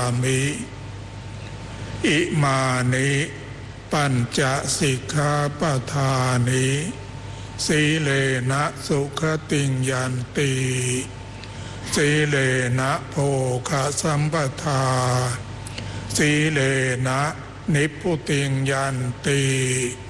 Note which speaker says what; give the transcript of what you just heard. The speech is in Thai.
Speaker 1: มิอิมานิปัญจสิกขาปทานิสีเลนะสุขติงยันติสีเลนะโภคสัมปทาสีเลนะนิพพุติงยันติ